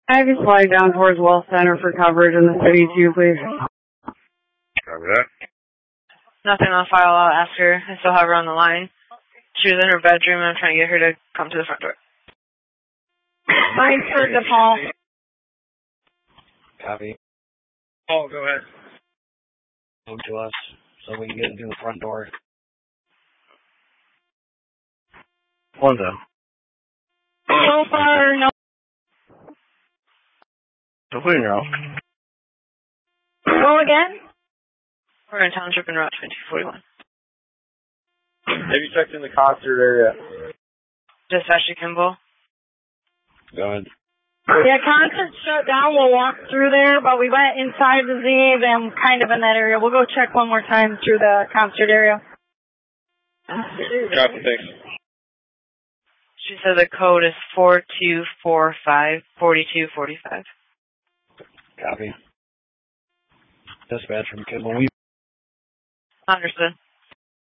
I have you flag down towards Wealth Center for coverage in the city too, please. Cover that. Nothing on file. I'll ask her. I still have her on the line. She was in her bedroom, and I'm trying to get her to come to the front door. Mine's for DePaul. Copy. Oh, go ahead. Come to us so we can get into the front door. One though. So far, no. So put in your own. Go again? We're in Township and Route 2241. Have you checked in the concert area? Dispatcher Kimball. Go ahead. Yeah, concert shut down. We'll walk through there, but we went inside the Zave and kind of in that area. We'll go check one more time through the concert area. Copy, thanks. She said the code is 4245-4245. Copy. Dispatch from Kimball. Understood.